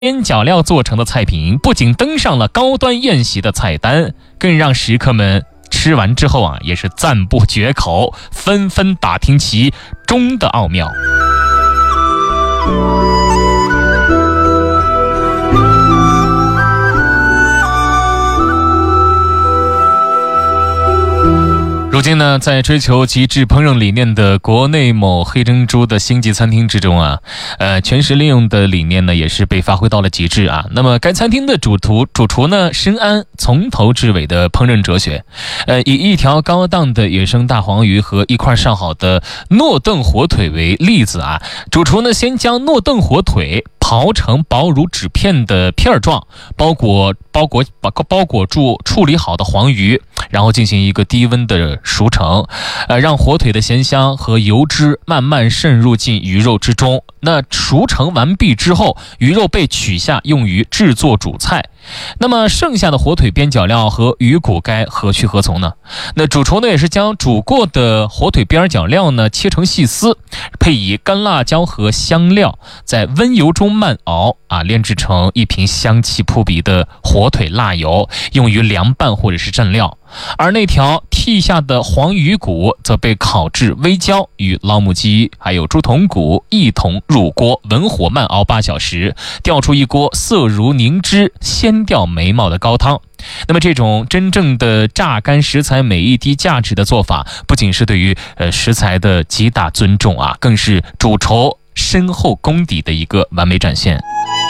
边角料做成的菜品不仅登上了高端宴席的菜单，更让食客们吃完之后也是赞不绝口，纷纷打听其中的奥妙。如今呢，在追求极致烹饪理念的国内某黑珍珠的星级餐厅之中全食利用的理念呢，也是被发挥到了极致啊。那么该餐厅的主厨呢，深谙从头至尾的烹饪哲学，以一条高档的野生大黄鱼和一块上好的诺邓火腿为例子啊。主厨呢，先将诺邓火腿刨成薄如纸片的片状，包裹住处理好的黄鱼，然后进行一个低温的熟成，让火腿的咸香和油脂慢慢渗入进鱼肉之中。那熟成完毕之后，鱼肉被取下用于制作主菜。那么剩下的火腿边角料和鱼骨该何去何从呢？那主厨呢，也是将煮过的火腿边角料呢切成细丝，配以干辣椒和香料，在温油中慢熬炼制成一瓶香气扑鼻的火腿辣油，用于凉拌或者是蘸料。而那条剔下的黄鱼骨则被烤至微焦，与老母鸡还有猪筒骨一同入锅，文火慢熬8小时，调出一锅色如凝脂、鲜调眉毛的高汤。那么这种真正的榨干食材每一滴价值的做法，不仅是对于食材的极大尊重更是主厨深厚功底的一个完美展现。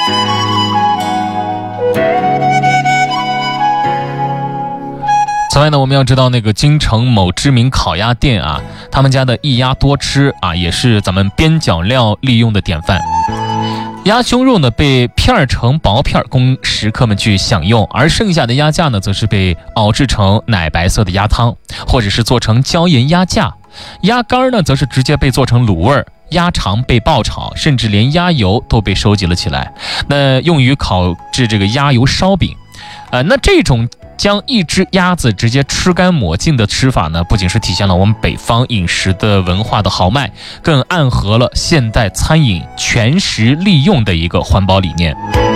此外呢，我们要知道那个京城某知名烤鸭店他们家的一鸭多吃也是咱们边角料利用的典范。鸭胸肉呢被片成薄片供食客们去享用，而剩下的鸭架呢则是被熬制成奶白色的鸭汤，或者是做成椒盐鸭架。鸭肝呢则是直接被做成卤味，鸭肠被爆炒，甚至连鸭油都被收集了起来，那用于烤制这个鸭油烧饼。那这种将一只鸭子直接吃干抹净的吃法呢，不仅是体现了我们北方饮食的文化的豪迈，更暗合了现代餐饮全食利用的一个环保理念。